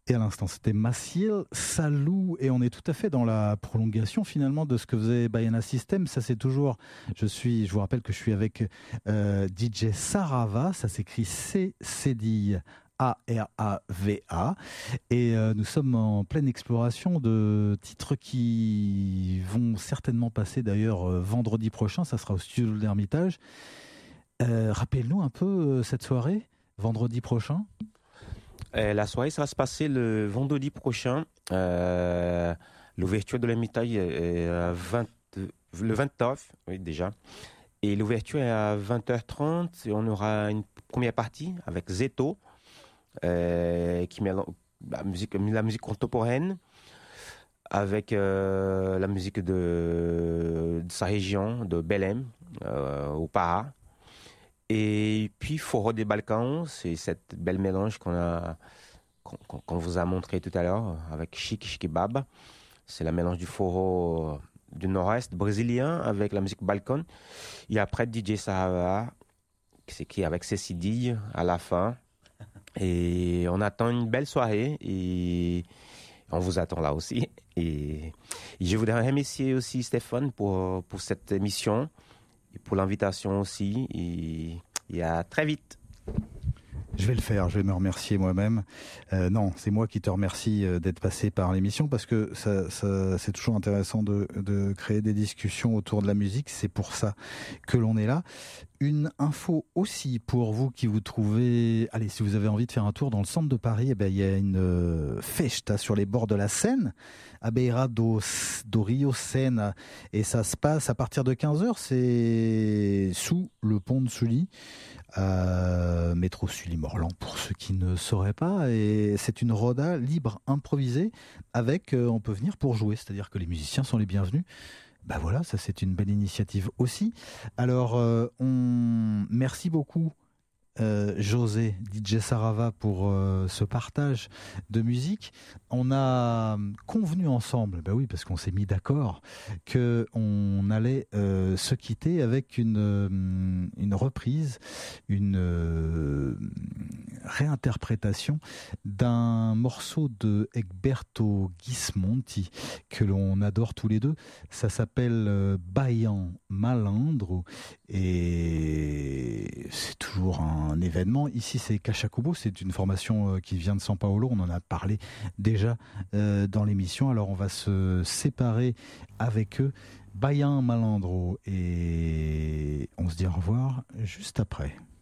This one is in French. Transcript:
Et à l'instant, c'était Maciel Salou, et on est tout à fait dans la prolongation finalement de ce que faisait Baiana System. Ça, c'est toujours. Je vous rappelle que je suis avec DJ Sarava. Ça s'écrit C-C-D-I. A-R-A-V-A, et nous sommes en pleine exploration de titres qui vont certainement passer d'ailleurs vendredi prochain. Ça sera au studio de l'Ermitage. Rappelle-nous un peu cette soirée, vendredi prochain. La soirée, ça va se passer le vendredi prochain. L'ouverture de l'Ermitage est le 29, oui, déjà. Et l'ouverture est à 20h30. Et on aura une première partie avec Zeto, qui met la musique contemporaine avec la musique de sa région, de Belém, au Pará. Et puis Forró des Balkans, c'est cette belle mélange qu'on vous a montré tout à l'heure avec Chic Bab. C'est la mélange du forró du nord-est brésilien avec la musique balkan. Et après DJ Sahara, qui est avec Cécile à la fin. Et on attend une belle soirée et on vous attend là aussi. Et je voudrais remercier aussi Stéphane pour cette émission et pour l'invitation aussi. Et à très vite. Je vais le faire, je vais me remercier moi-même. Non, c'est moi qui te remercie d'être passé par l'émission, parce que ça, c'est toujours intéressant de créer des discussions autour de la musique. C'est pour ça que l'on est là. Une info aussi pour vous qui vous trouvez... Allez, si vous avez envie de faire un tour dans le centre de Paris, eh ben, il y a une festa sur les bords de la Seine, à Beira do Rio Sena. Et ça se passe à partir de 15h. C'est sous le pont de Sully, métro Sully-Morland pour ceux qui ne sauraient pas. Et c'est une roda libre improvisée avec, on peut venir pour jouer, c'est-à-dire que les musiciens sont les bienvenus. Ben voilà, ça c'est une belle initiative aussi. Alors, merci beaucoup José, DJ Sarava, pour ce partage de musique. On a convenu ensemble, ben oui, parce qu'on s'est mis d'accord, qu'on allait se quitter avec une reprise, une réinterprétation d'un morceau de Egberto Gismonti que l'on adore tous les deux. Ça s'appelle Baian Malandro, et c'est toujours un événement. Ici, c'est Cachacubo, c'est une formation qui vient de São Paulo. On en a parlé déjà dans l'émission. Alors, on va se séparer avec eux. Baian Malandro, et on se dit au revoir juste après.